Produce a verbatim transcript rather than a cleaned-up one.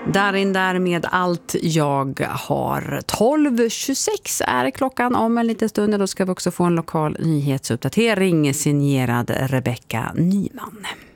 Darin där med allt jag har. tolv tjugosex är klockan. Om en liten stund då ska vi också få en lokal nyhetsuppdatering signerad Rebecka Nyman.